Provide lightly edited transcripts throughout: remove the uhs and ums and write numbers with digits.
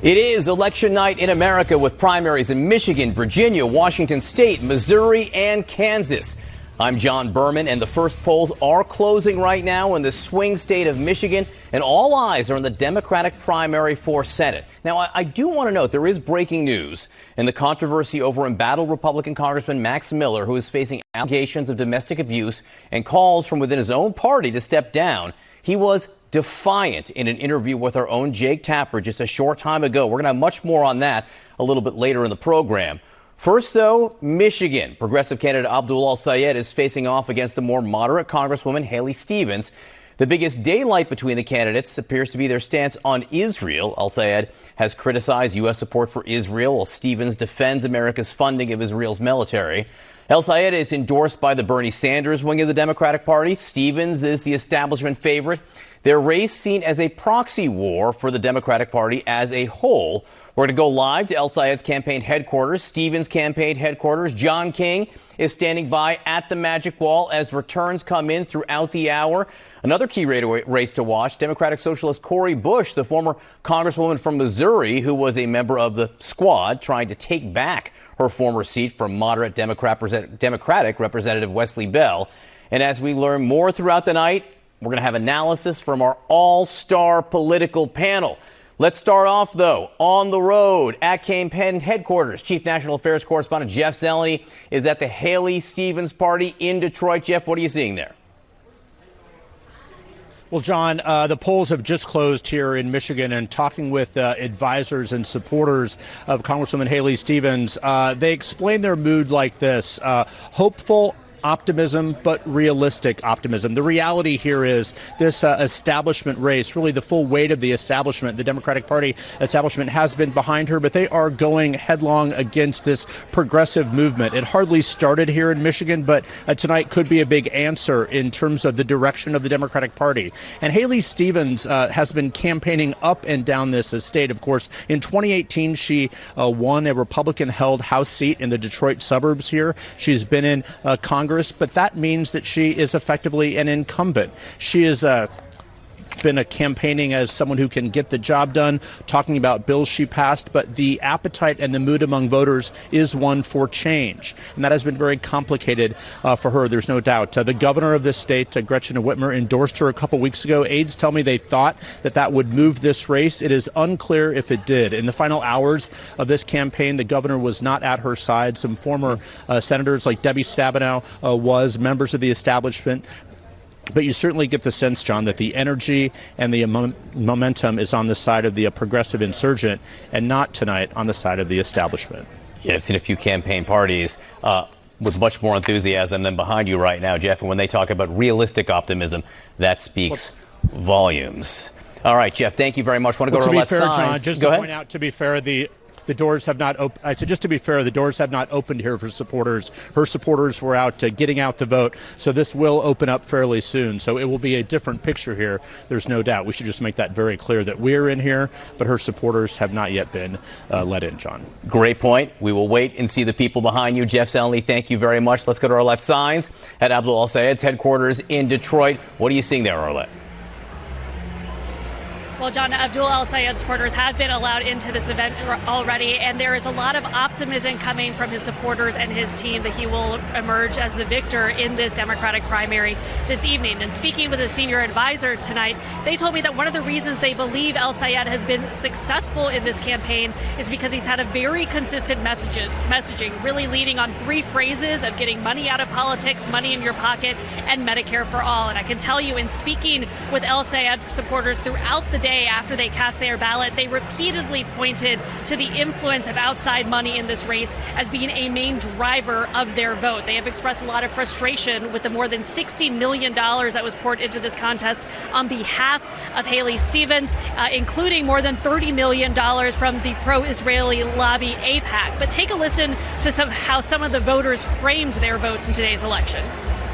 It is election night in America with primaries in Michigan, Virginia, Washington State, Missouri, and Kansas. I'm John Berman, and the first polls are closing right now in the swing state of Michigan, and all eyes are on the Democratic primary for Senate. Now, I do want to note there is breaking news in the controversy over embattled Republican Congressman Max Miller, who is facing allegations of domestic abuse and calls from within his own party to step down. He was defiant in an interview with our own Jake Tapper just a short time ago. We're going to have much more on that a little bit later in the program. First, though, Michigan. Progressive candidate Abdul El-Sayed is facing off against the more moderate Congresswoman Haley Stevens. The biggest daylight between the candidates appears to be their stance on Israel. El-Sayed has criticized U.S. support for Israel, while Stevens defends America's funding of Israel's military. El-Sayed is endorsed by the Bernie Sanders wing of the Democratic Party. Stevens is the establishment favorite. Their race seen as a proxy war for the Democratic Party as a whole. We're going to go live to El-Sayed's campaign headquarters, Stevens' campaign headquarters. John King is standing by at the Magic Wall as returns come in throughout the hour. Another key race to watch, Democratic Socialist Cori Bush, the former Congresswoman from Missouri, who was a member of the squad trying to take back her former seat from moderate Democratic Representative Wesley Bell. And as we learn more throughout the night, we're going to have analysis from our all-star political panel. Let's start off, though, on the road at campaign headquarters. Chief National Affairs Correspondent Jeff Zeleny is at the Haley Stevens party in Detroit. Jeff, what are you seeing there? Well, John, the polls have just closed here in Michigan, and talking with advisors and supporters of Congresswoman Haley Stevens, they explain their mood like this: hopeful optimism, but realistic optimism. The reality here is this establishment race, really the full weight of the establishment, the Democratic Party establishment, has been behind her, but they are going headlong against this progressive movement. It hardly started here in Michigan, but tonight could be a big answer in terms of the direction of the Democratic Party. And Haley Stevens has been campaigning up and down this state. Of course, in 2018, she won a Republican-held House seat in the Detroit suburbs here. She's been in Congress, but that means that she is effectively an incumbent. She is been campaigning as someone who can get the job done, talking about bills she passed, but the appetite and the mood among voters is one for change. And that has been very complicated for her, there's no doubt. The governor of this state, Gretchen Whitmer, endorsed her a couple weeks ago. Aides tell me they thought that would move this race. It is unclear if it did. In the final hours of this campaign, the governor was not at her side. Some former senators like Debbie Stabenow was members of the establishment. But you certainly get the sense, John, that the energy and the momentum is on the side of the progressive insurgent and not tonight on the side of the establishment. Yeah, I've seen a few campaign parties with much more enthusiasm than behind you right now, Jeff. And when they talk about realistic optimism, that speaks volumes. All right, Jeff, thank you very much. Want to go to our John, just to point out, to be fair, the doors have not opened. I said, just to be fair, the doors have not opened here for supporters. Her supporters were out getting out the vote. So this will open up fairly soon. So it will be a different picture here. There's no doubt. We should just make that very clear that we're in here, but her supporters have not yet been let in, John. Great point. We will wait and see the people behind you. Jeff Zeleny, thank you very much. Let's go to Arlette Saenz at Abdul El-Sayed's headquarters in Detroit. What are you seeing there, Arlette? Well, John, Abdul El-Sayed supporters have been allowed into this event already, and there is a lot of optimism coming from his supporters and his team that he will emerge as the victor in this Democratic primary this evening. And speaking with a senior advisor tonight, they told me that one of the reasons they believe El-Sayed has been successful in this campaign is because he's had a very consistent messaging, really leaning on three phrases of getting money out of politics, money in your pocket, and Medicare for all. And I can tell you, in speaking with El-Sayed supporters throughout the day after they cast their ballot, they repeatedly pointed to the influence of outside money in this race as being a main driver of their vote. They have expressed a lot of frustration with the more than $60 million that was poured into this contest on behalf of Haley Stevens, including more than $30 million from the pro-Israeli lobby AIPAC. But take a listen to how some of the voters framed their votes in today's election.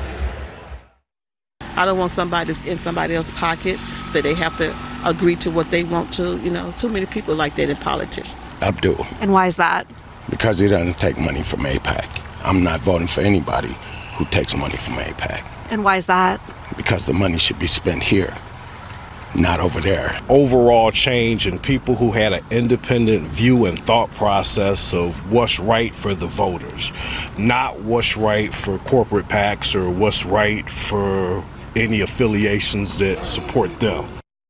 I don't want somebody that's in somebody else's pocket, that they have to agree to what they want to. You know, too many people like that in politics. Abdul. And why is that? Because he doesn't take money from AIPAC. I'm not voting for anybody who takes money from AIPAC. And why is that? Because the money should be spent here. not over there. Overall change in people who had an independent view and thought process of what's right for the voters, not what's right for corporate PACs or what's right for any affiliations that support them.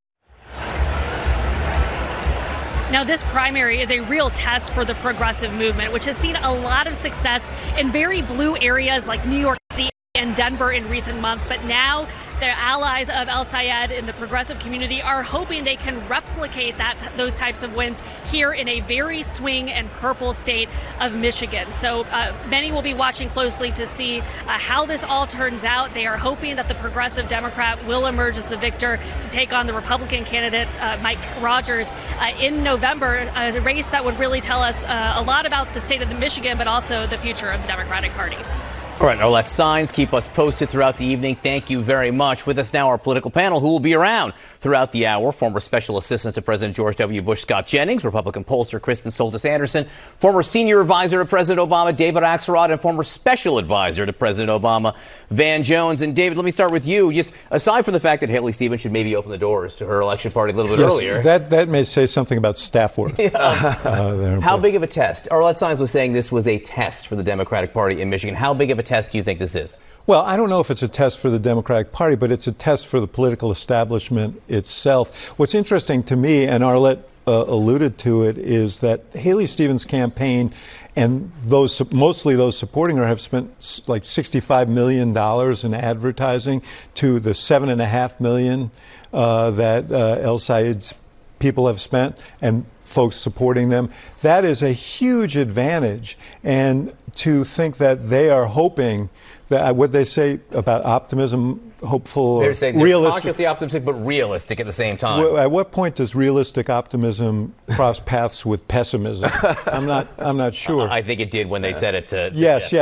Now, this primary is a real test for the progressive movement, which has seen a lot of success in very blue areas like New York City and Denver in recent months. But now the allies of El Sayed in the progressive community are hoping they can replicate those types of wins here in a very swing and purple state of Michigan. So many will be watching closely to see how this all turns out. They are hoping that the progressive Democrat will emerge as the victor to take on the Republican candidate, Mike Rogers, in November, the race that would really tell us a lot about the state of Michigan, but also the future of the Democratic Party. All right, Arlette Saenz, keep us posted throughout the evening. Thank you very much. With us now, our political panel, who will be around throughout the hour. Former Special Assistant to President George W. Bush, Scott Jennings, Republican pollster Kristen Soltis Anderson, former Senior Advisor to President Obama, David Axelrod, and former Special Advisor to President Obama, Van Jones. And David, let me start with you. Just aside from the fact that Haley Stevens should maybe open the doors to her election party a little bit earlier. That may say something about staff work. How big of a test? Arlette Saenz was saying this was a test for the Democratic Party in Michigan. How big of a test do you think this is? Well, I don't know if it's a test for the Democratic Party, but it's a test for the political establishment itself. What's interesting to me, and Arlette alluded to it, is that Haley Stevens' campaign and mostly those supporting her have spent like $65 million in advertising to the $7.5 million that El Sayed's people have spent and folks supporting them. That is a huge advantage. And to think that they are hoping that what they say about optimism, hopeful, they're saying they're realistic, cautiously optimistic but realistic at the same time. At what point does realistic optimism cross paths with pessimism? I'm not sure. I think it did when they said it to yes.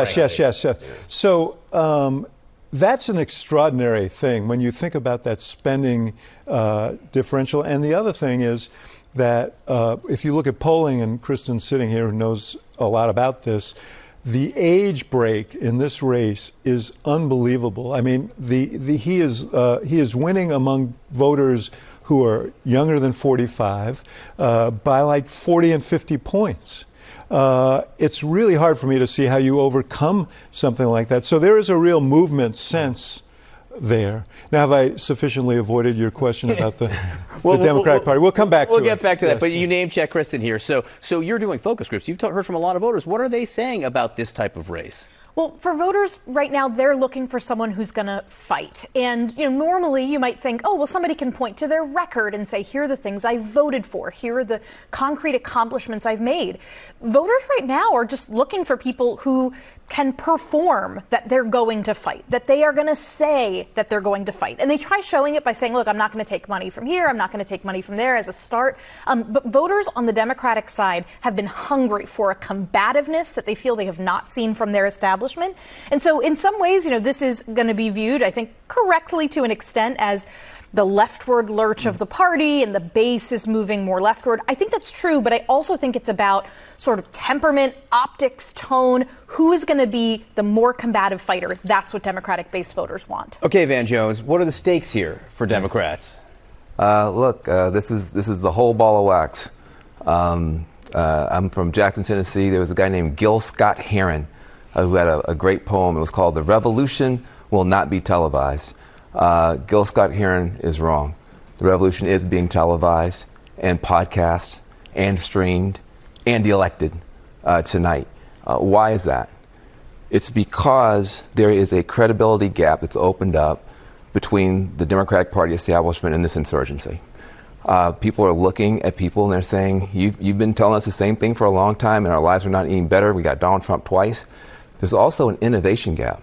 So that's an extraordinary thing when you think about that spending differential. And the other thing is that if you look at polling, and Kristen's sitting here who knows a lot about this, the age break in this race is unbelievable. I mean, he is winning among voters who are younger than 45 by like 40 and 50 points. It's really hard for me to see how you overcome something like that. So there is a real movement sense there. Now, have I sufficiently avoided your question about the Democratic Party? We'll come back to it. We'll get back to that. Yes. But you name check Kristen here. So you're doing focus groups. You've heard from a lot of voters. What are they saying about this type of race? Well, for voters right now, they're looking for someone who's going to fight. And, normally you might think, oh, well, somebody can point to their record and say, here are the things I voted for. Here are the concrete accomplishments I've made. Voters right now are just looking for people who can perform that they're going to fight, that they are going to say that they're going to fight. And they try showing it by saying, look, I'm not going to take money from here. I'm not going to take money from there as a start. But voters on the Democratic side have been hungry for a combativeness that they feel they have not seen from their establishment. And so in some ways, this is going to be viewed, I think, correctly to an extent as the leftward lurch of the party and the base is moving more leftward. I think that's true, but I also think it's about sort of temperament, optics, tone. Who is going to be the more combative fighter? That's what Democratic base voters want. Okay, Van Jones, what are the stakes here for Democrats? This is the whole ball of wax. I'm from Jackson, Tennessee. There was a guy named Gil Scott Heron who had a great poem. It was called "The Revolution Will Not Be Televised." Gil Scott Heron is wrong. The revolution is being televised and podcast and streamed and elected tonight. Why is that? It's because there is a credibility gap that's opened up between the Democratic Party establishment and this insurgency. People are looking at people and they're saying, you've been telling us the same thing for a long time and our lives are not any better. We got Donald Trump twice. There's also an innovation gap.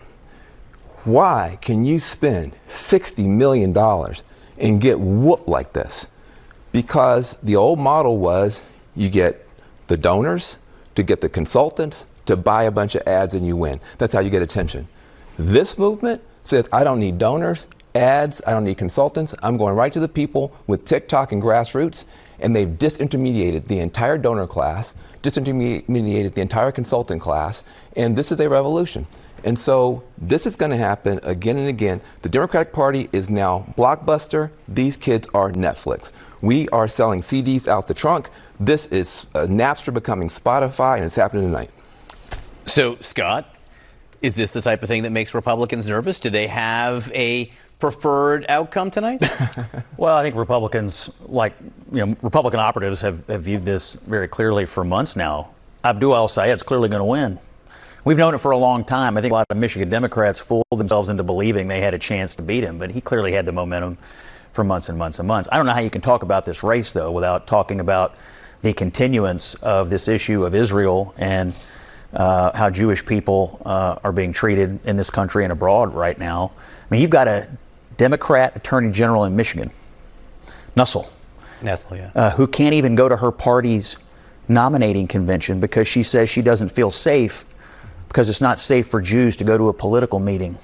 Why can you spend $60 million and get whooped like this? Because the old model was you get the donors to get the consultants to buy a bunch of ads and you win. That's how you get attention. This movement says, I don't need donors, ads, I don't need consultants. I'm going right to the people with TikTok and grassroots. and they've disintermediated the entire donor class, disintermediated the entire consultant class, and this is a revolution. And so this is going to happen again and again. The Democratic Party is now Blockbuster. These kids are Netflix. We are selling CDs out the trunk. This is Napster becoming Spotify, and it's happening tonight. So, Scott, is this the type of thing that makes Republicans nervous? Do they have a preferred outcome tonight? Well, I think Republicans, Republican operatives have viewed this very clearly for months now. Abdul El-Sayed's clearly going to win. We've known it for a long time. I think a lot of Michigan Democrats fooled themselves into believing they had a chance to beat him, but he clearly had the momentum for months and months and months. I don't know how you can talk about this race, though, without talking about the continuance of this issue of Israel and how Jewish people are being treated in this country and abroad right now. I mean, you've got a Democrat Attorney General in Michigan, Nussel, yeah. Who can't even go to her party's nominating convention because she says she doesn't feel safe because it's not safe for Jews to go to a political meeting.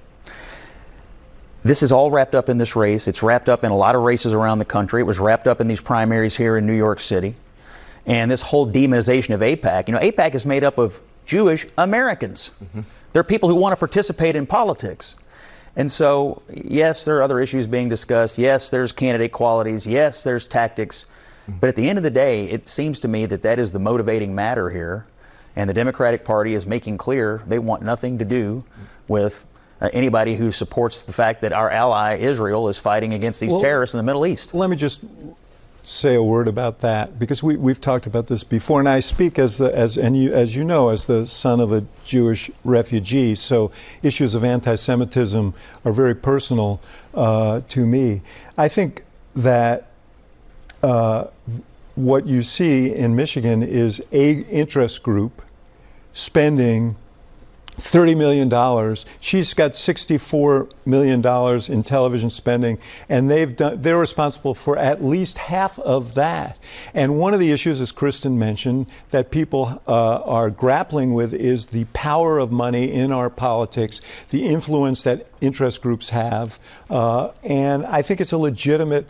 This is all wrapped up in this race. It's wrapped up in a lot of races around the country. It was wrapped up in these primaries here in New York City. And this whole demonization of AIPAC. AIPAC is made up of Jewish Americans. Mm-hmm. They're people who want to participate in politics. And so, yes, there are other issues being discussed. Yes, there's candidate qualities. Yes, there's tactics. Mm-hmm. But at the end of the day, it seems to me that is the motivating matter here. And the Democratic Party is making clear they want nothing to do with anybody who supports the fact that our ally Israel is fighting against these terrorists in the Middle East. Let me just say a word about that, because we've talked about this before, and I speak as you know, as the son of a Jewish refugee. So issues of anti-Semitism are very personal to me. I think that what you see in Michigan is an interest group spending $30 million. She's got $64 million in television spending, and they're responsible for at least half of that. And one of the issues, as Kristen mentioned, that people are grappling with is the power of money in our politics, the influence that interest groups have. And I think it's a legitimate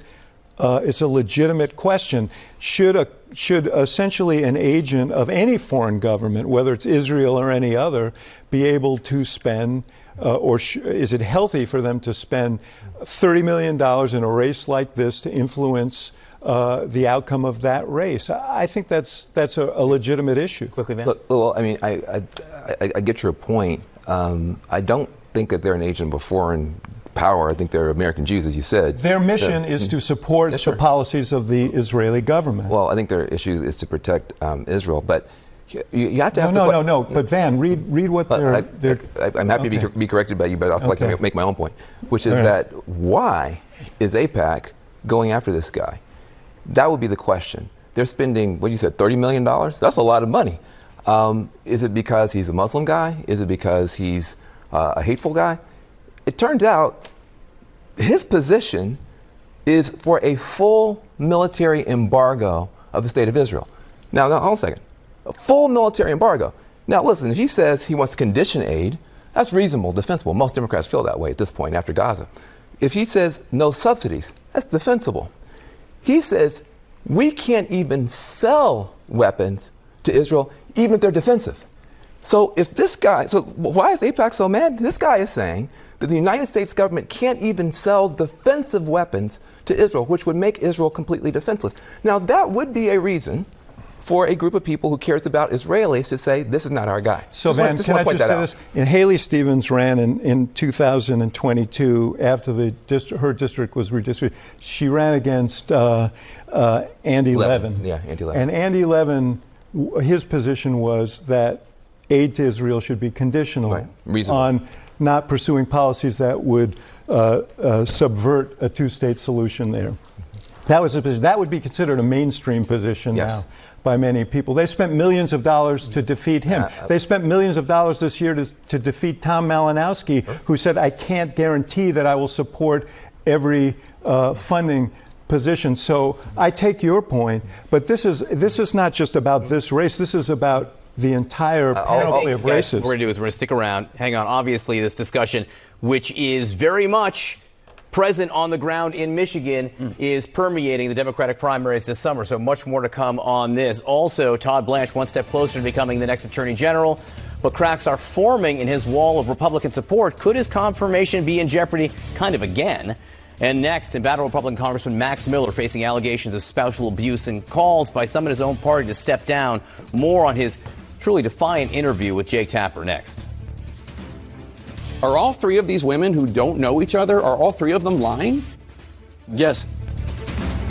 question. Should essentially an agent of any foreign government, whether it's Israel or any other, be able to spend, is it healthy for them to spend $30 million in a race like this to influence the outcome of that race? I think that's a legitimate issue. Quickly, man. Look, well, I mean, I get your point. I don't think that they're an agent of a foreign power. I think they're American Jews, as you said. Their mission is to support the policies of the Israeli government. Well, I think their issue is to protect Israel, but you have to have No. But Van, read what they're. I'm happy to be corrected by you, but I also like to make my own point, which is that why is AIPAC going after this guy? That would be the question. They're spending, what you said, $30 million? That's a lot of money. Is it because he's a Muslim guy? Is it because he's a hateful guy? It turns out his position is for a full military embargo of the state of Israel. Now, hold on a second. A full military embargo. Now, listen, if he says he wants to condition aid, that's reasonable, defensible. Most Democrats feel that way at this point after Gaza. If he says no subsidies, that's defensible. He says we can't even sell weapons to Israel, even if they're defensive. So if this guy, so why is AIPAC so mad? This guy is saying that the United States government can't even sell defensive weapons to Israel, which would make Israel completely defenseless. Now, that would be a reason for a group of people who cares about Israelis to say, this is not our guy. So, Van, can I just say this? And Haley Stevens ran in 2022 after her district was redistricted. She ran against Andy Levin. Yeah, Andy Levin. And Andy Levin, his position was that aid to Israel should be conditional on not pursuing policies that would subvert a two-state solution there. That was a position. That would be considered a mainstream position now by many people. They spent millions of dollars to defeat him. They spent millions of dollars this year to defeat Tom Malinowski, who said, I can't guarantee that I will support every funding position. So I take your point, but this is not just about this race. This is about the entire panoply of races. What we're going to do is we're going to stick around. Hang on. Obviously, this discussion, which is very much present on the ground in Michigan is permeating the Democratic primaries this summer. So much more to come on this. Also, Todd Blanche one step closer to becoming the next Attorney General. But cracks are forming in his wall of Republican support. Could his confirmation be in jeopardy kind of again? And next, embattled Republican Congressman Max Miller facing allegations of spousal abuse and calls by some in his own party to step down. More on his truly defiant interview with Jake Tapper next. Are all three of these women who don't know each other, are all three of them lying? Yes,